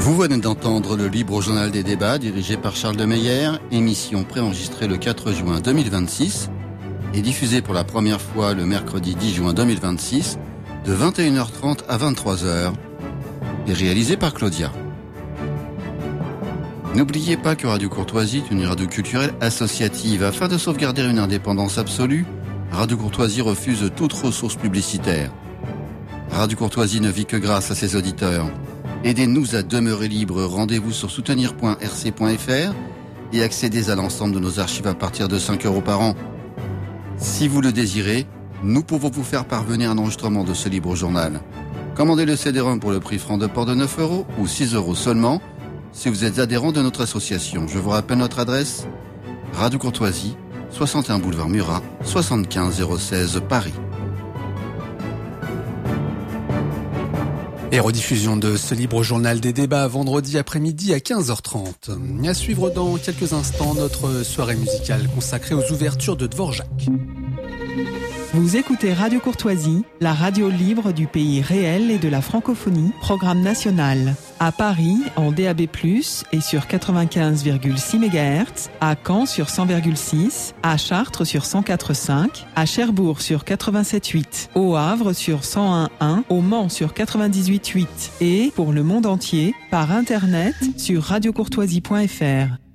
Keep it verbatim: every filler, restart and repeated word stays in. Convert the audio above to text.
Vous venez d'entendre le Libre Journal des débats dirigé par Charles de Meyer, émission préenregistrée le quatre juin deux mille vingt-six et diffusée pour la première fois le mercredi dix juin deux mille vingt-six de vingt et une heures trente à vingt-trois heures et réalisée par Claudia. N'oubliez pas que Radio Courtoisie est une radio culturelle associative. Afin de sauvegarder une indépendance absolue, Radio Courtoisie refuse toute ressource publicitaire. Radio Courtoisie ne vit que grâce à ses auditeurs. Aidez-nous à demeurer libres. Rendez-vous sur soutenir point r c point f r et accédez à l'ensemble de nos archives à partir de cinq euros par an. Si vous le désirez, nous pouvons vous faire parvenir un enregistrement de ce libre journal. Commandez le C D-ROM pour le prix franc de port de neuf euros ou six euros seulement si vous êtes adhérent de notre association. Je vous rappelle notre adresse: Radio Courtoisie, soixante et un boulevard Murat, soixante-quinze zéro seize Paris. Et rediffusion de ce libre journal des débats vendredi après-midi à quinze heures trente. À suivre dans quelques instants notre soirée musicale consacrée aux ouvertures de Dvorak. Vous écoutez Radio Courtoisie, la radio libre du pays réel et de la francophonie, programme national. À Paris, en D A B plus, et sur quatre-vingt-quinze virgule six mégahertz, à Caen sur cent virgule six, à Chartres sur cent quatre virgule cinq, à Cherbourg sur quatre-vingt-sept virgule huit, au Havre sur cent un virgule un, au Mans sur quatre-vingt-dix-huit virgule huit et, pour le monde entier, par Internet sur radio courtoisie point f r.